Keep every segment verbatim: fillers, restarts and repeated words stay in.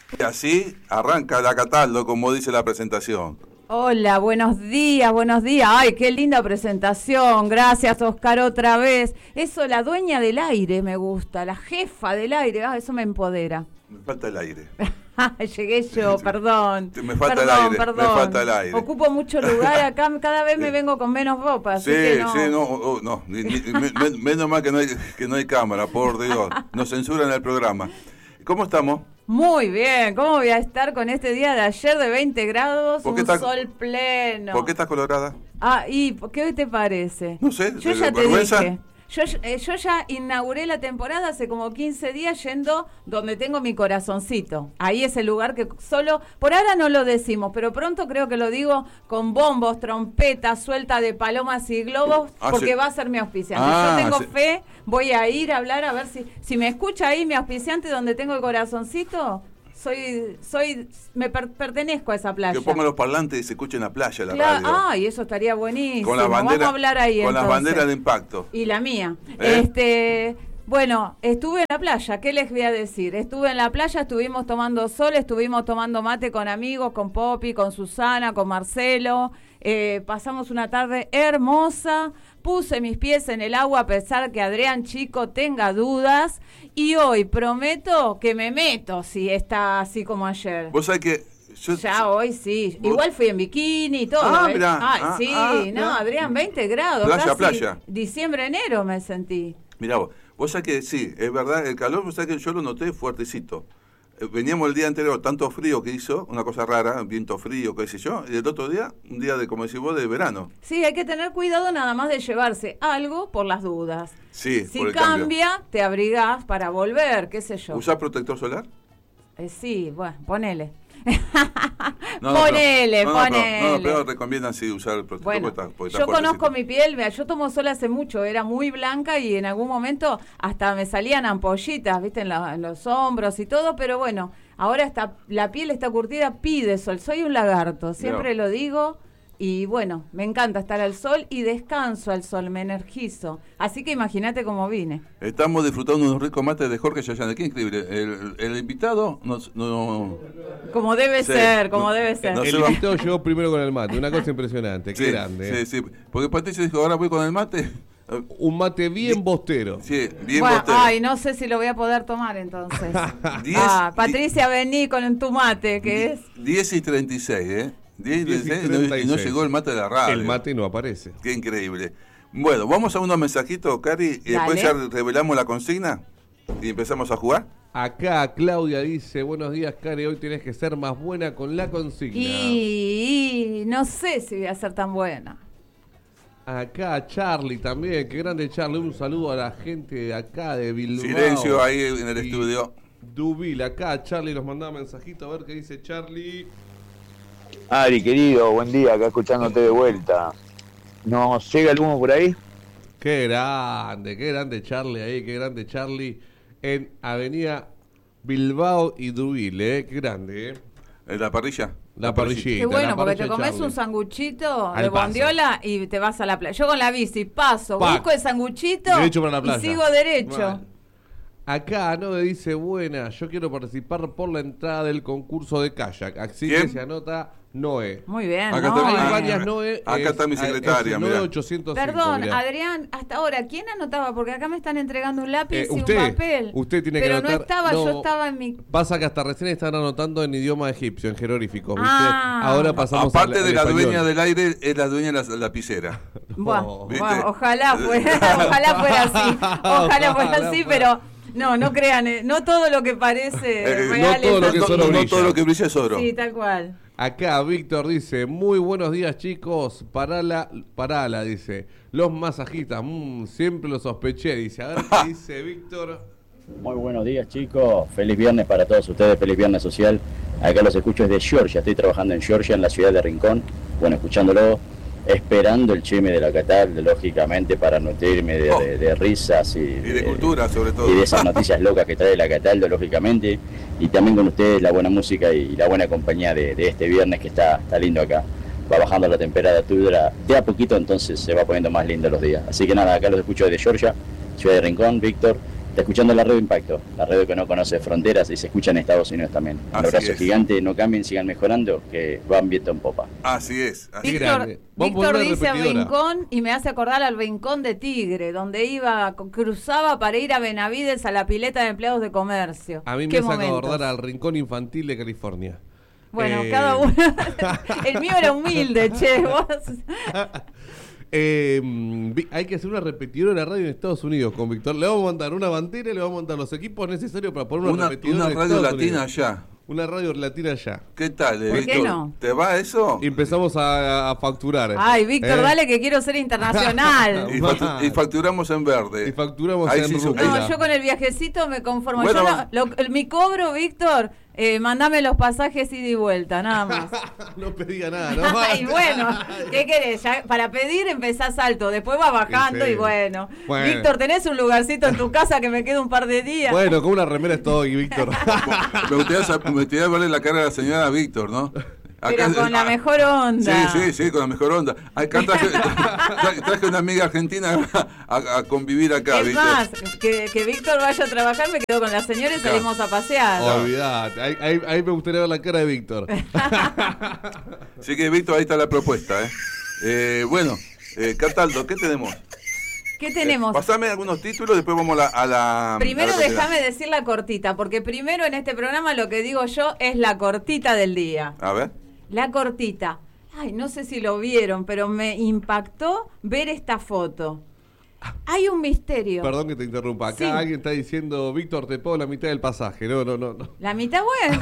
Y así arranca la Cataldo, como dice la presentación. Hola, buenos días, buenos días. Ay, qué linda presentación. Gracias, Oscar, otra vez. Eso, la dueña del aire me gusta, la jefa del aire. Ah, eso me empodera. Me falta el aire. Llegué yo, perdón. Me falta perdón, el aire, perdón. me falta el aire. Ocupo mucho lugar acá, cada vez me vengo con menos ropa, así Sí, que no. sí, no, oh, no. Ni, ni, me, me, menos mal que no, hay, que no hay cámara, por Dios. Nos censuran el programa. ¿Cómo estamos? Muy bien, ¿cómo voy a estar con este día de ayer de veinte grados, un está, sol pleno? ¿Por qué estás colorada? Ah, ¿y qué te parece? No sé, yo ya te vergüenza. dije. Yo, eh, yo ya inauguré la temporada hace como quince días yendo donde tengo mi corazoncito. Ahí es el lugar que solo, por ahora no lo decimos, pero pronto creo que lo digo con bombos, trompetas, suelta de palomas y globos, ah, porque sí. va a ser mi auspiciante. Ah, yo tengo sí. fe, voy a ir a hablar a ver si, si me escucha ahí mi auspiciante donde tengo el corazoncito. Soy, soy, me per, pertenezco a esa playa. Que pongan los parlantes y se escuche en la playa la claro, radio. Ay, eso estaría buenísimo. Con la bandera, Vamos a hablar ahí con entonces. las banderas de impacto. Y la mía. ¿Eh? Este, bueno, estuve en la playa, ¿qué les voy a decir? Estuve en la playa, estuvimos tomando sol, estuvimos tomando mate con amigos, con Poppy, con Susana, con Marcelo. Eh, pasamos una tarde hermosa. Puse mis pies en el agua a pesar que Adrián Chico tenga dudas. Y hoy prometo que me meto si está así como ayer. Vos sabés que... Yo, ya hoy sí. ¿Vos? Igual fui en bikini y todo. Ah, ¿eh? mirá. Ay, Ah, sí, ah, no, mirá. Adrián, veinte grados. Playa, casi playa. Diciembre, enero me sentí. Mirá vos, vos sabés que sí, es verdad, el calor, vos sabés que yo lo noté fuertecito. Eh, Veníamos el día anterior, tanto frío que hizo, una cosa rara, viento frío, qué sé yo, y el otro día, un día de, como decís vos, de verano. Sí, hay que tener cuidado nada más de llevarse algo por las dudas. Sí, Si por el cambia, cambio. te abrigás para volver, qué sé yo. ¿Usás protector solar? Eh, sí, bueno, ponele. No, no, ponele, pero, no, no, ponele. pero, no, pero recomiendan sí usar el protector. Bueno, porque está, porque está yo fuertecito. conozco mi piel, vea, yo tomo sol hace mucho, era muy blanca y en algún momento hasta me salían ampollitas, viste, en, la, en los hombros y todo, pero bueno, ahora está, la piel está curtida, pide sol, soy un lagarto, siempre No. lo digo. Y bueno, me encanta estar al sol y descanso al sol, me energizo. Así que imagínate cómo vine. Estamos disfrutando de unos ricos mates de Jorge Yayana. Qué increíble. El, el invitado nos, no... Como debe Sí, ser, como no- debe ser. no El se va- invitado llegó primero con el mate, una cosa impresionante, qué sí, grande. Sí, sí. Porque Patricia dijo, ahora voy con el mate. Un mate bien bostero. Sí, bien Bueno, bostero. ay, no sé si lo voy a poder tomar entonces. Diez- ah, Patricia, vení con tu mate, que es... diez y treinta y seis, ¿eh? diez y diez y treinta y seis y no, treinta y y no seis. llegó el mate de la radio. El mate no aparece. Qué increíble. Bueno, vamos a unos mensajitos, Cari, y después ya Dale. revelamos la consigna y empezamos a jugar. Acá Claudia dice, buenos días, Cari, hoy tenés que ser más buena con la consigna. Y, y no sé si voy a ser tan buena. Acá Charlie también, qué grande Charlie, un saludo a la gente de acá de Bilbao. Silencio ahí en el y estudio. Dubil, acá Charlie nos mandaba mensajito, a ver qué dice Charlie. Ari, querido, buen día, acá escuchándote de vuelta. ¿Nos llega el humo por ahí? Qué grande, qué grande Charlie ahí, qué grande Charlie en Avenida Bilbao y Dubil, eh, qué grande, eh. ¿En la parrilla? La parrillita. Qué bueno, la porque parrilla te comes Charlie. un sanguchito Al de paso. bondiola y te vas a la playa. Yo con la bici paso, Pac. busco el sanguchito Derecho para la playa. y sigo derecho. Vale. Acá Noé dice, buena, yo quiero participar por la entrada del concurso de kayak. Así ¿Quién? que se anota Noé. Muy bien, Acá ¿no? está mi- Hay Ah, varias Noé. acá es- está mi es secretaria, el mirá. nueve ochocientos cinco, Perdón, mirá. Adrián, hasta ahora, ¿quién anotaba? Porque acá me están entregando un lápiz Eh, y usted, un papel. usted tiene Pero que anotar. no estaba, yo estaba en mi... Pasa que hasta recién están anotando en idioma egipcio, en jeroglíficos, ¿viste? Ah. Ahora pasamos Aparte al- de al la español. dueña del aire, es la dueña de la lapicera. Bueno, ¿Viste? bueno, ojalá fuera, ojalá fuera así, ojalá fuera Ojalá así, fuera. pero no, no crean, eh, no todo lo que parece Eh, real no todo es lo que así. es oro no, no brilla. todo lo que brilla es oro. Sí, tal cual. Acá Víctor dice, muy buenos días chicos, parala, parala, dice, los masajistas, mmm, siempre lo sospeché, dice, a ver qué dice Víctor. Muy buenos días chicos, feliz viernes para todos ustedes, feliz viernes social. Acá los escucho desde Georgia, estoy trabajando en Georgia, en la ciudad de Rincón, bueno, escuchándolo, esperando el chisme de la Catal, lógicamente para nutrirme de, Oh. de, de risas y, Y de cultura, sobre todo. y de esas noticias locas que trae la Cataldo, lógicamente, y también con ustedes la buena música y la buena compañía de, de este viernes que está, está lindo acá. Va bajando la temperatura de a poquito, entonces se va poniendo más lindo los días. Así que nada, acá los escucho desde Georgia, ciudad de Rincón, Víctor, Está escuchando la radio Impacto, la radio que no conoce fronteras y se escucha en Estados Unidos también. Un Así abrazo es. gigante, no cambien, sigan mejorando, que van viento en popa. Así es. Así Qué es. Víctor, grande. Vamos a Víctor poner la dice repetidora. Rincón y me hace acordar al Rincón de Tigre, donde iba, cruzaba para ir a Benavides a la pileta de empleados de comercio. A mí me ¿Qué hace momentos? acordar al Rincón Infantil de California. Bueno, Eh, cada uno. El mío era humilde, che. Vos. Eh, vi- hay que hacer una repetidora de la radio en Estados Unidos con Víctor. Le vamos a mandar una bandera y le vamos a mandar los equipos necesarios para poner una, Una, repetidora una en radio Estados latina Unidos. allá. Una radio latina allá. ¿Qué tal, eh, ¿Por qué Víctor? no? ¿Te va eso? Y empezamos a, a facturar. Ay, Víctor, ¿Eh? dale que quiero ser internacional. Y, factu- y facturamos en verde. Y facturamos Ahí en sí su- rubla. No, yo con el viajecito me conformo. Bueno, Yo no- lo- el- mi cobro, Víctor, eh, mandame los pasajes ida y vuelta, nada más. No pedía nada, ¿no? Ay, bueno, ¿qué querés? Ya, para pedir empezás alto, después vas bajando Sí. y bueno. Bueno. Víctor, ¿tenés un lugarcito en tu casa que me quede un par de días? Bueno, con una remera estoy, Víctor. Me gustaría, sa- me gustaría verle la cara a la señora Víctor, ¿no? Pero Acá- con la mejor onda. Sí, sí, sí, con la mejor onda. Acá traje, traje, traje una amiga argentina a, a convivir acá, Es ¿viste? más, que, que Víctor vaya a trabajar, me quedo con la señora y Claro. salimos a pasear. Olvidate. Ahí, ahí- ahí me gustaría ver la cara de Víctor. Así que, Víctor, ahí está la propuesta, ¿eh? Eh, bueno, eh, Cataldo, ¿qué tenemos? ¿Qué tenemos? Eh, pasame algunos títulos, después vamos a la... A la Primero a la déjame decir la cortita, porque primero en este programa lo que digo yo es la cortita del día. A ver. La cortita. Ay, no sé si lo vieron, pero me impactó ver esta foto. Hay un misterio. Perdón que te interrumpa. Acá Sí. alguien está diciendo, Víctor, te pago la mitad del pasaje. No, no, no. no. La mitad, bueno,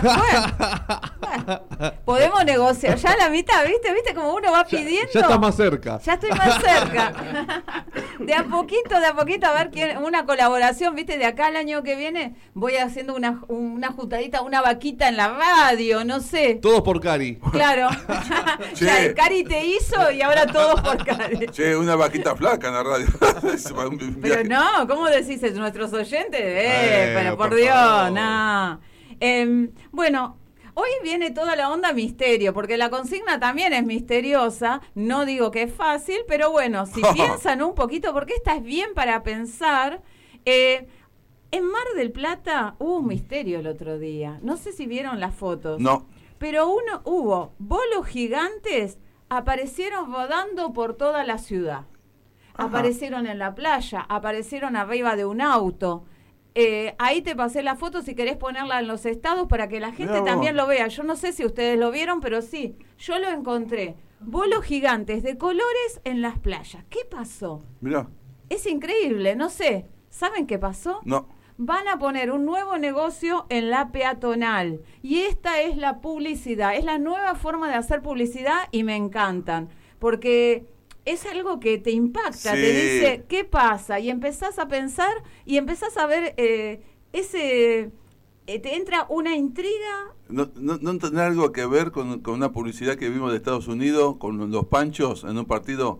bueno. Bueno, podemos negociar. Ya la mitad, ¿viste? ¿Viste como uno va Ya, pidiendo? ya está más cerca. Ya estoy más cerca. De a poquito, de a poquito, a ver quién, una colaboración, ¿viste? De acá al año que viene voy haciendo una, una juntadita, una vaquita en la radio, no sé. Todos por Cari. Claro. Che. Ya, el Cari te hizo y ahora todos por Cari. Che, una vaquita flaca en la radio. Es un Pero viaje. no, ¿cómo decís? ¿Es nuestros oyentes? Eh, Eh, pero por, por Dios, favor. no. Em, bueno, hoy viene toda la onda misterio, porque la consigna también es misteriosa. No digo que es fácil, pero bueno, si piensan un poquito, porque esta es bien para pensar. Eh, en Mar del Plata hubo un misterio el otro día. No sé si vieron las fotos. No. Pero uno hubo bolos gigantes, aparecieron rodando por toda la ciudad. Ajá. Aparecieron en la playa, aparecieron arriba de un auto. Eh, ahí te pasé la foto si querés ponerla en los estados para que la gente Mirá vos. también lo vea. Yo no sé si ustedes lo vieron, pero sí, yo lo encontré. Bolos gigantes de colores en las playas. ¿Qué pasó? Mirá. Es increíble, no sé. ¿Saben qué pasó? No. Van a poner un nuevo negocio en la peatonal. Y esta es la publicidad. Es la nueva forma de hacer publicidad y me encantan. Porque es algo que te impacta. Sí. Te dice, ¿qué pasa? Y empezás a pensar y empezás a ver eh, ese... eh, te entra una intriga. ¿No, no, no tendrá algo que ver con, con una publicidad que vimos de Estados Unidos, con los panchos en un partido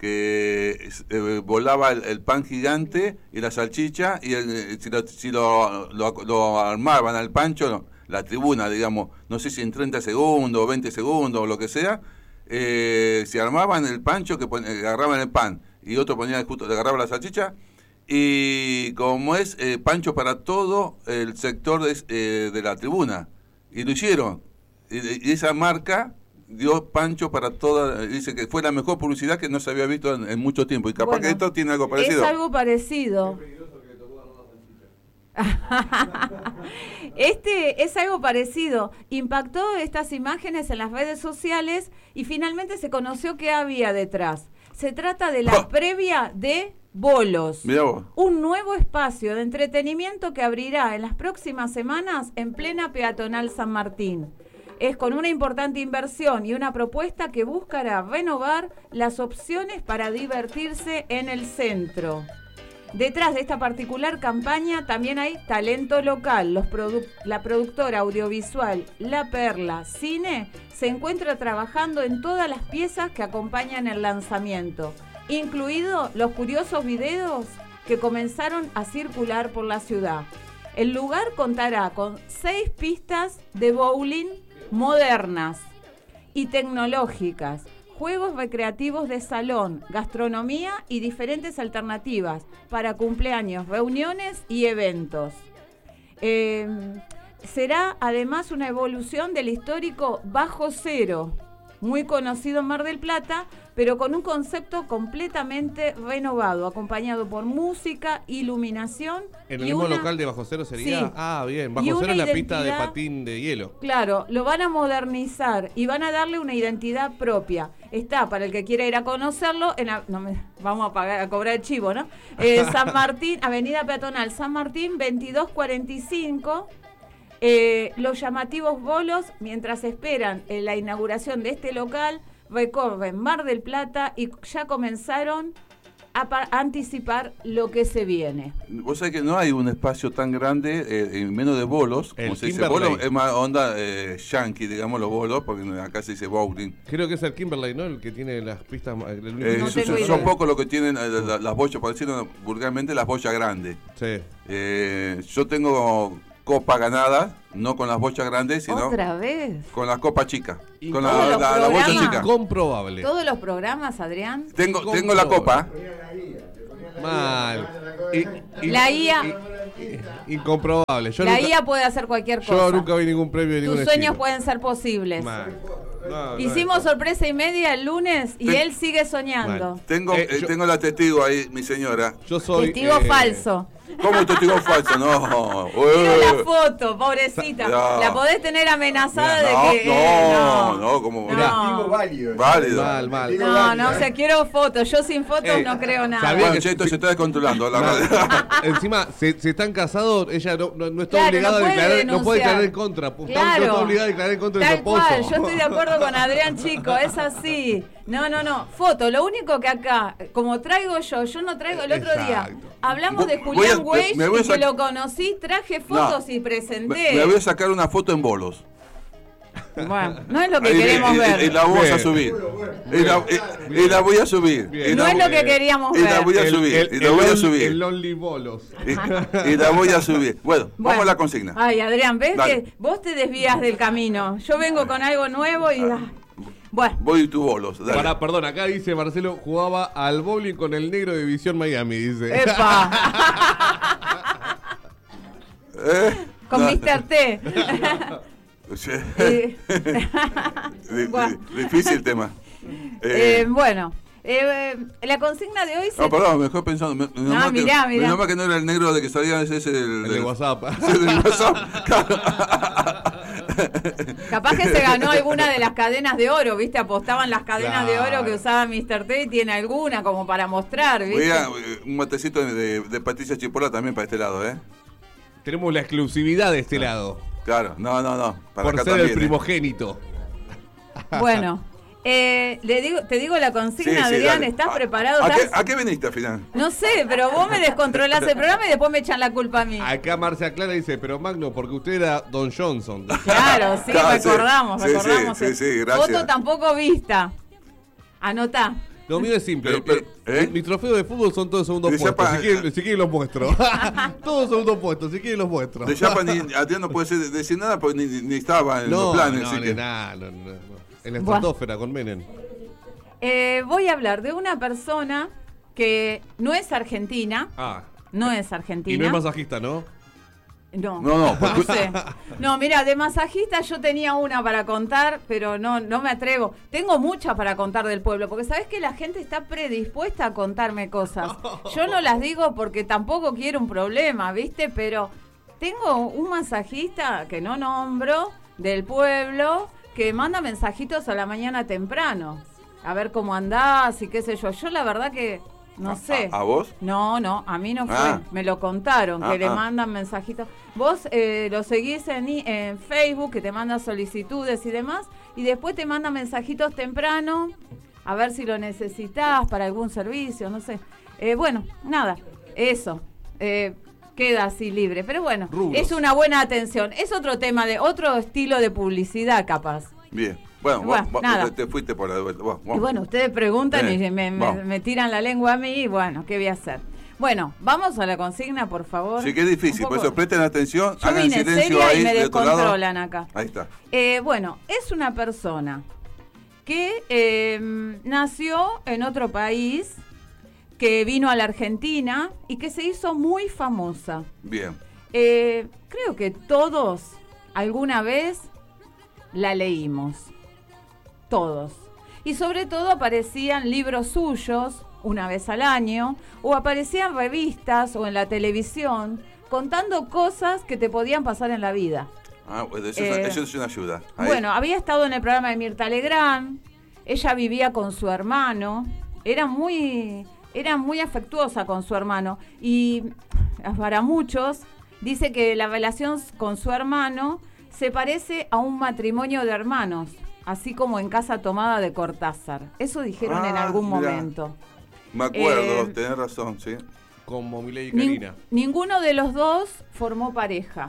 que eh, volaba el, el pan gigante y la salchicha, y el, eh, si, lo, si lo, lo, lo armaban al pancho, la tribuna, digamos, no sé si en treinta segundos o veinte segundos o lo que sea, eh, si armaban el pancho, que pon, agarraban el pan y otro ponía justo, agarraba la salchicha, y como es eh, pancho para todo el sector de, eh, de la tribuna, y lo hicieron, y, y esa marca dio pancho para toda, dice que fue la mejor publicidad que no se había visto en, en mucho tiempo, y capaz Bueno, que esto tiene algo parecido. Es algo parecido. Este es algo parecido. Impactó estas imágenes en las redes sociales y finalmente se conoció qué había detrás. Se trata de la ¡Ah! previa de Bolos. Mirá vos. Un nuevo espacio de entretenimiento que abrirá en las próximas semanas en plena peatonal San Martín. Es con una importante inversión y una propuesta que buscará renovar las opciones para divertirse en el centro. Detrás de esta particular campaña también hay talento local. Los produ- la productora audiovisual La Perla Cine se encuentra trabajando en todas las piezas que acompañan el lanzamiento, incluidos los curiosos videos que comenzaron a circular por la ciudad. El lugar contará con seis pistas de bowling modernas y tecnológicas, juegos recreativos de salón, gastronomía y diferentes alternativas para cumpleaños, reuniones y eventos. Eh, será además una evolución del histórico Bajo Cero, muy conocido en Mar del Plata, pero con un concepto completamente renovado, acompañado por música, iluminación. ¿En el y mismo una... local de Bajo Cero sería? Sí. Ah, bien. Y Bajo Cero una es la pista de identidad- patín de hielo. Claro, lo van a modernizar y van a darle una identidad propia. Está, para el que quiera ir a conocerlo, en la- no me, vamos a, pagar, a cobrar el chivo, ¿no? Eh, San Martín, Avenida Peatonal San Martín, veintidós cuarenta y cinco. Eh, los llamativos bolos, mientras esperan eh, la inauguración de este local, recorren Mar del Plata y ya comenzaron a, pa- a anticipar lo que se viene. Vos sabés que no hay un espacio tan grande, eh, en menos de bolos, El como se dice Kimberley. bolos, es más onda eh, yankee, digamos, los bolos, porque acá se dice bowling. Creo que es el Kimberley, ¿no? El que tiene las pistas. ma- el único- Eh, No son- tengo son idea. pocos los que tienen eh, la- las boyas, por decirlo vulgarmente, las boyas grandes. Sí. Eh, yo tengo copas ganadas, no con las bochas grandes, sino ¿Otra vez? con las copas chicas, Y con todos la, los la, la bocha programas- chica. Incomprobable. ¿Todos los programas, Adrián? Tengo, tengo la copa. Mal. Y- y- La I A. y- Incomprobable. Yo La nunca, I A puede hacer cualquier cosa. yo nunca vi ningún premio de ningún Tus sueños estilo. pueden ser posibles. Mal. No, no, Hicimos no. sorpresa y media el lunes y Te- él sigue soñando. Mal. Tengo, Eh, eh, yo- tengo la testigo ahí, mi señora. Yo soy. Testigo eh, falso. ¿Cómo testigo falso? No. Mira la Eh. foto, pobrecita. No. La podés tener amenazada No, de que. eh, no, no, como- No, válido. Válido. Mal, mal. no, no, o sea, quiero fotos. Yo sin fotos Eh, no creo nada. ¿sabía Bueno, que- che, esto se está descontrolando. La Mal. verdad. Encima, se, se están casados, ella no, no, no está Claro, obligada no a puede declarar, no puede denunciar. declarar en contra. Pues, Claro. No está obligada a declarar en contra de su Tal esposo. cual, yo estoy de acuerdo con Adrián, chico, es así. No, no, no, foto, lo único que acá, como traigo yo, yo no traigo el otro día. Exacto. Hablamos de Voy a- Julián me- Weich me voy a y que sac- lo conocí, traje fotos y presenté. Me, me voy a sacar una foto en bolos. Bueno, no es lo que Ahí, queremos y, ver. y la vamos a Bien. subir. Y la, y- y la voy a subir. Bien. Y No la, es lo que queríamos y la ver. voy a El- subir. el- y la el voy a only- subir. El Only Bolos. Y, y la voy a subir. Bueno, Bueno. vamos a la consigna. Ay, Adrián, ¿ves Dale. que vos te desvías del camino? Yo vengo con algo nuevo y... ay. Bueno, Voy tu bolos. Dale. Pará, perdón, acá dice Marcelo jugaba al bowling con el negro de Visión Miami, dice. epa, ¿Eh? con No. mister T. Sí. Eh, Di- Bueno. di- Difícil tema. eh, Eh, bueno, eh, la consigna de hoy se... no, perdón, me dejé pensando. Me- menos mal que- mirá, mirá. menos mal que no era el negro de que salía, ese es el, El de del- WhatsApp. ese del WhatsApp. Claro. Capaz que se ganó alguna de las cadenas de oro, ¿viste? Apostaban las cadenas de Claro. oro que usaba mister T y tiene alguna como para mostrar, Voy ¿viste? a eh, un matecito de, de, de Patricia Chipola también para este lado, ¿eh? Tenemos la exclusividad de este lado. Claro, no, no, no. Para Por acá ser también, el ¿eh? primogénito. Bueno, eh, le digo, te digo la Sí, consigna, sí, Adrián, dale. ¿estás ¿A- preparado? ¿A, qué, ¿Estás- ¿A qué viniste al final? No sé, pero vos me descontrolás el programa y después me echan la culpa a mí. Acá Marcia Clara dice, pero Magno, porque usted era Don Johnson. Claro, sí, Claro, sí. recordamos, Sí, recordamos. sí, sí, sí, gracias. Foto tampoco vista. Anotá. Lo mío es simple. Pero, eh, pero, ¿eh? Mis trofeos de fútbol son todos segundos De puestos. Chapa- Si quieren, si quieren los muestro. Todos segundos puestos, si quieren los muestro. De Chapa ni, Adrián no puede ser- decir nada porque ni, ni- ni estaba en No, los planes. no, así ni que- nada, no, no, no. En la Buah. estratosfera con Menem. Eh, voy a hablar de una persona que no es argentina. Ah. No es Y no argentina. es masajista, ¿no? No, No, no, porque- sé. No, mira, de masajista yo tenía una para contar, pero no, no me atrevo. Tengo muchas para contar del pueblo, porque sabes que la gente está predispuesta a contarme cosas. Yo no las digo porque tampoco quiero un problema, ¿viste? Pero tengo un masajista que no nombro del pueblo que manda mensajitos a la mañana temprano. A ver cómo andás y qué sé yo. Yo la verdad que no ¿A- sé. ¿A, a vos? No, no, a mí no fue. Ah. Me lo contaron, que Ah, le ah. mandan mensajitos. Vos eh, lo seguís en, i- en Facebook, que te manda solicitudes y demás, y después te manda mensajitos temprano, a ver si lo necesitas para algún servicio, no sé. Eh, bueno, nada, eso. Eh, queda así libre. Pero bueno, Rubros. es una buena atención. Es otro tema, de otro estilo de publicidad, capaz. Bien. Bueno, Bueno, vos- vos nada. te, te fuiste por la de vuelta. Vos, vos. Y bueno, ustedes preguntan Eh, y me, me- vamos. me tiran la lengua a mí y bueno, ¿qué voy a hacer? Bueno, vamos a la consigna, por favor. Sí, que es difícil, Un por poco- eso presten atención, Yo hagan vine silencio seria ahí y me de otro lado. descontrolan acá. Ahí está. Eh, bueno, es una persona que eh, nació en otro país, que vino a la Argentina y que se hizo muy famosa. Bien. Eh, creo que todos alguna vez la leímos. Todos. Y sobre todo aparecían libros suyos una vez al año, o aparecían revistas o en la televisión contando cosas que te podían pasar en la vida. Ah, pues eso, Eh, es, eso es una ayuda. Ahí. Bueno, había estado en el programa de Mirta Legrand, ella vivía con su hermano, era muy, era muy afectuosa con su hermano y para muchos dice que la relación con su hermano se parece a un matrimonio de hermanos, así como en Casa Tomada de Cortázar. Eso dijeron Ah, en algún mirá. momento. Me acuerdo, Eh, tenés razón, sí. Como Milei y Nin- Karina. ninguno de los dos formó pareja.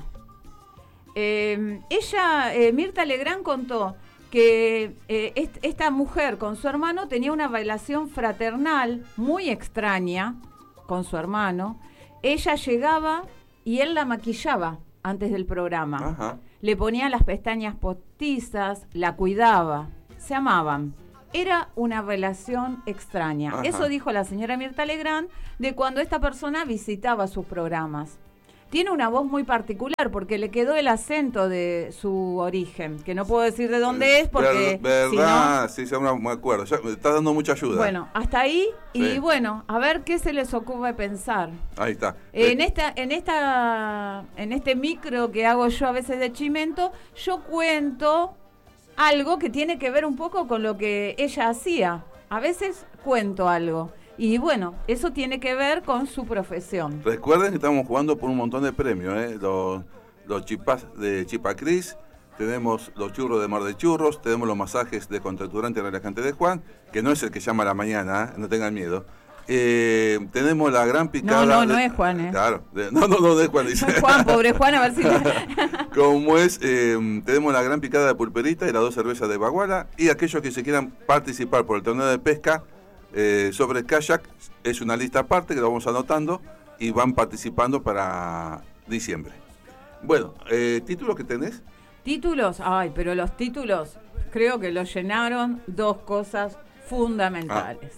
Eh, ella, eh, Mirta Legrand contó que eh, est- esta mujer con su hermano tenía una relación fraternal muy extraña con su hermano. Ella llegaba y él la maquillaba antes del programa. Ajá. Le ponía las pestañas postizas, la cuidaba, se amaban. Era una relación extraña. Ajá. Eso dijo la señora Mirta Legrand de cuando esta persona visitaba sus programas. Tiene una voz muy particular porque le quedó el acento de su origen, que no puedo decir de dónde es porque Ver- si no- verdad, sí, sí, ahora me acuerdo. Ya me estás dando mucha ayuda. bueno, hasta ahí y Sí. bueno, a ver qué se les ocurre pensar. Ahí está. En Eh, esta, en esta, en este micro que hago yo a veces de Chimento, yo cuento algo que tiene que ver un poco con lo que ella hacía. A veces cuento algo. Y bueno, eso tiene que ver con su profesión. Recuerden que estamos jugando por un montón de premios, ¿eh? Los, los chipas de Chipacris, tenemos los churros de Mar de Churros, tenemos los masajes de contraturante relajante de Juan, que no es el que llama a la mañana, ¿eh? No tengan miedo. Eh, tenemos la gran picada. No, no, no de- es Juan, ¿eh? Claro, de- no, no, no, no es Juan, dice. Juan, pobre Juan, a ver si... Como es, eh, tenemos la gran picada de pulperita y las dos cervezas de Baguala. Y aquellos que se quieran participar por el torneo de pesca eh, sobre kayak, es una lista aparte que lo vamos anotando y van participando para diciembre. Bueno, eh, ¿títulos que tenés? Títulos, ay, pero los títulos creo que los llenaron dos cosas fundamentales.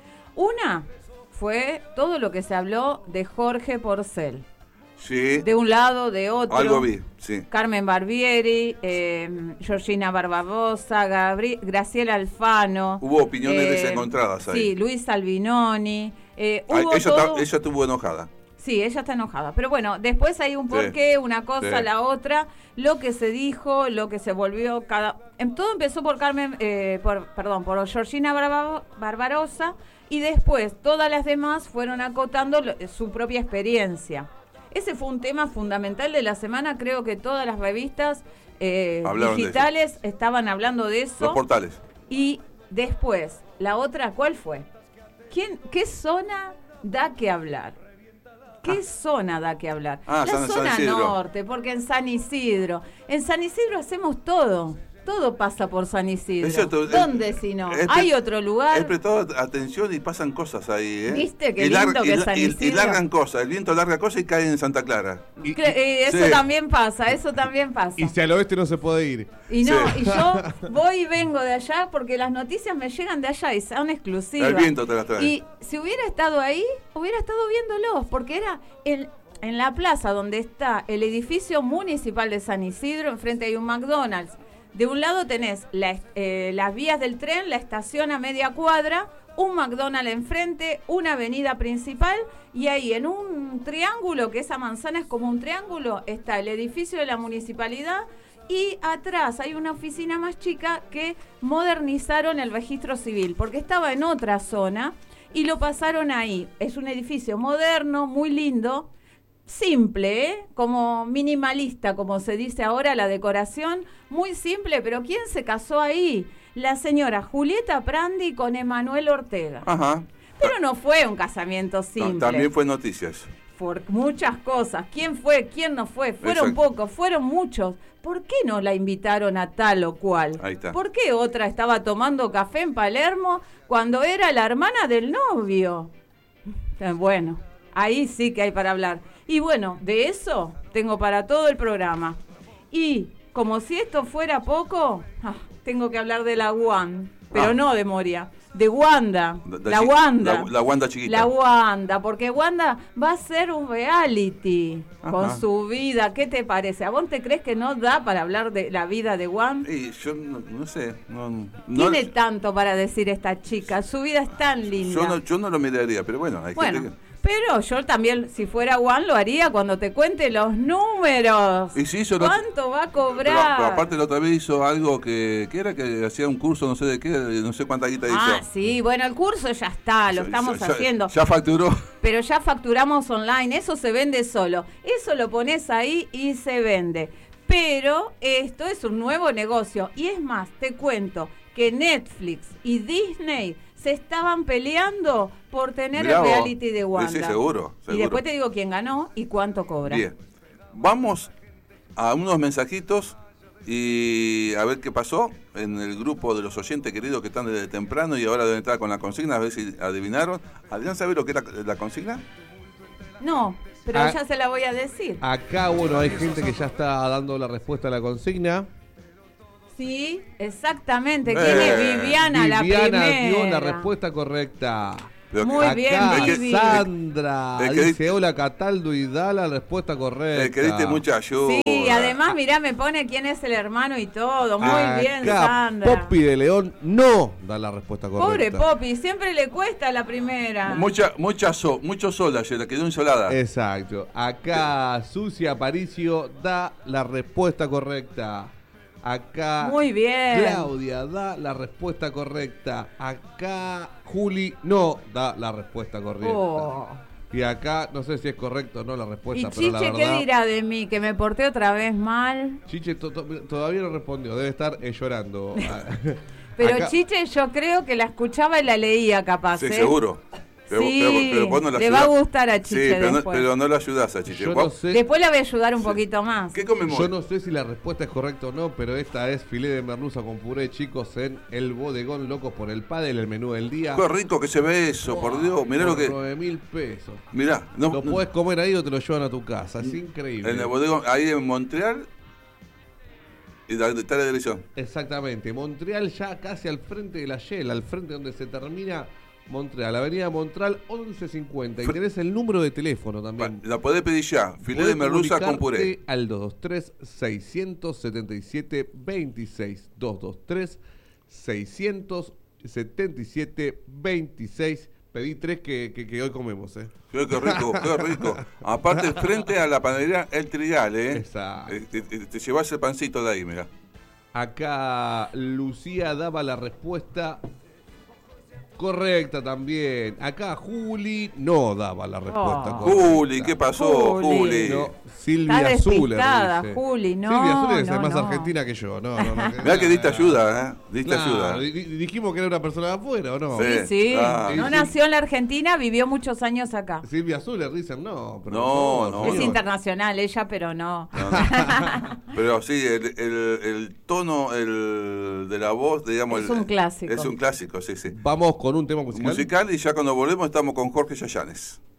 Una fue todo lo que se habló de Jorge Porcel. Sí, De un lado, de otro. algo vi, sí. Carmen Barbieri, eh, Georgina Barbarosa, Gabri- Graciela Alfano. Hubo opiniones desencontradas ahí. Sí, Luis Albinoni. eh, Ay, hubo ella, todo- está- ella estuvo enojada. Sí, ella está enojada. Pero bueno, después hay un Sí. porqué, una cosa, Sí. la otra, lo que se dijo, lo que se volvió cada... em, Todo empezó por Carmen, eh, por, perdón, por Georgina Barba- Barbarosa y después todas las demás fueron acotando lo- su propia experiencia. Ese fue un tema fundamental de la semana, creo que todas las revistas eh, Hablaron de digitales estaban hablando de eso. Los portales. Y después, la otra, ¿cuál fue? ¿Quién, ¿Qué zona da que hablar? ¿Qué zona da que hablar? Ah, la San- San zona Isidro. norte, porque en San Isidro, en San Isidro hacemos todo. Todo pasa por San Isidro. Es cierto, ¿Dónde es- si no? es- Hay otro He lugar. prestado atención y pasan cosas ahí, ¿eh? ¿Viste qué Y lar- lindo y que es la- San y- y Isidro? largan cosas, el viento larga cosas y caen en Santa Clara. Y, Cre- eh, eso Sí. también pasa, eso también pasa. y si al oeste no se puede ir. Y no, Sí. y yo voy y vengo de allá porque las noticias me llegan de allá y son exclusivas. El viento te las trae. Y si hubiera estado ahí, hubiera estado viéndolos, porque era el, en la plaza donde está el edificio municipal de San Isidro, enfrente hay un McDonald's. De un lado tenés la est- eh, las vías del tren, la estación a media cuadra, un McDonald's enfrente, una avenida principal y ahí en un triángulo, que esa manzana es como un triángulo, está el edificio de la municipalidad y atrás hay una oficina más chica que modernizaron el registro civil porque estaba en otra zona y lo pasaron ahí. Es un edificio moderno, muy lindo, simple, ¿eh? Como minimalista, como se dice ahora, la decoración, muy simple, pero ¿quién se casó ahí? La señora Julieta Prandi con Emanuel Ortega. Ajá. Pero no fue un casamiento No, simple. también fue noticias. Por muchas cosas. ¿Quién fue? ¿Quién no fue? Fueron Exacto. pocos, fueron muchos. ¿Por qué no la invitaron a tal o cual? Ahí está. ¿Por qué otra estaba tomando café en Palermo cuando era la hermana del novio? Eh, Bueno, ahí sí que hay para hablar. Y bueno, de eso tengo para todo el programa. Y como si esto fuera poco, ah, tengo que hablar de la U A N. pero Ah. no de Moria, de Wanda, Da- da la chi- Wanda. La, la Wanda chiquita. La Wanda, porque Wanda va a ser un reality Ajá. con su vida. ¿Qué te parece? ¿A vos te crees que no da para hablar de la vida de Wanda? Y yo no, no sé. No, no- Tiene tanto para decir esta chica, su vida es tan linda. yo, no, yo no lo miraría, pero bueno, hay Bueno, gente pero yo también, si fuera Juan, lo haría cuando te cuente los números. que... Y sí, hizo la- ¿Cuánto va a pero, cobrar? pero aparte la otra vez hizo algo que, que era que hacía un curso, no sé de qué, de no sé cuánta guita Ah, hizo. sí, bueno, el curso ya está, lo Ya- estamos ya- ya- haciendo. Ya facturó. Pero ya facturamos online, eso se vende solo. Eso lo pones ahí y se vende. Pero esto es un nuevo negocio. Y es más, te cuento que Netflix y Disney se estaban peleando por tener Mirá el vos. reality de Wanda. Sí, sí, seguro, Y seguro. después te digo quién ganó y cuánto cobra. Bien. Vamos a unos mensajitos y a ver qué pasó en el grupo de los oyentes queridos que están desde temprano y ahora deben estar con la consigna, a ver si adivinaron. ¿Adrián sabe lo que es la, la consigna? No, pero Ah. ya se la voy a decir. Acá, bueno, hay gente que ya está dando la respuesta a la consigna. Sí, exactamente. ¿Quién Eh, es Viviana, la Viviana primera? dio la respuesta correcta. Pero Muy que- bien, Acá, Vivi. Sandra Es que- dice, hola Cataldo y da la respuesta correcta. Eh, que diste mucha ayuda. Sí, además, mirá, me pone quién es el hermano y todo. Muy Acá, bien, Sandra. Poppy de León no da la respuesta Pobre correcta. Poppy, siempre le cuesta la primera. Mucha, mucha so, mucho sol ayer, le quedó insolada. Exacto. Acá Susi Aparicio da la respuesta correcta. Acá Muy bien. Claudia da la respuesta correcta. Acá Juli no da la respuesta correcta. Oh. Y acá no sé si es correcto o no la ¿Y respuesta, pero la Chiche qué verdad, dirá de mí? ¿Que me porté otra vez mal? Chiche to- to- todavía no respondió, debe estar eh, llorando. Pero Acá- Chiche yo creo que la escuchaba y la leía capaz, Sí, ¿eh? seguro. Pero, Sí, pero- pero vos no la le va a ayudás. gustar a Chiche Sí, pero no, después. pero no la ayudás a Chiche. Yo Vos- no sé, Después la voy a ayudar un poquito más. ¿Qué comemos? yo no sé si la respuesta es correcta o no, pero esta es filé de merluza con puré, chicos, en el bodegón Locos por el Padel, el menú del día. Qué rico que se ve eso, por Dios. Mirá lo que... nueve mil pesos. Mirá, no, Lo no- puedes comer ahí o te lo llevan a tu casa. Es increíble. en el bodegón, ahí en Montreal y la, está la dirección. Exactamente. Montreal ya casi al frente de la Shell, al frente donde se termina Montreal. Avenida Montreal once cincuenta. Y Fr- tenés el número de teléfono también. La podés pedir ya, filé Podés de merluza con comunicarte puré. al dos dos tres, seis siete siete, dos seis. dos dos tres, seis siete siete, dos seis. Pedí tres que, que, que hoy comemos, ¿eh? Qué, qué rico, qué rico. Aparte, frente a la panadería El Trigal, ¿eh? Exacto. Eh, Te, te- te llevas el pancito de ahí, mirá. Acá Lucía daba la respuesta correcta también. Acá Juli no daba la respuesta Oh. correcta. Juli, ¿qué pasó, Juli. Juli? No, Silvia Está Zuller despistada, dice. Juli, no, Silvia Zuller es no, más no. argentina que yo. No, no, no. Mirá que diste ayuda, ¿eh? Diste Claro, ayuda. di- di- dijimos que era una persona de afuera, ¿o no? Sí. Sí, sí. Ah. No Sí, nació en la Argentina, vivió muchos años acá. Silvia Zuller dicen no. Pero No, por favor, no, Es señor. internacional ella, pero no. No, no. Pero sí, el, el, el tono el, de la voz, digamos... Es el- un clásico. Es un clásico, sí, sí. Vamos con un tema musical. Musical y ya cuando volvemos estamos con Jorge Yayanes.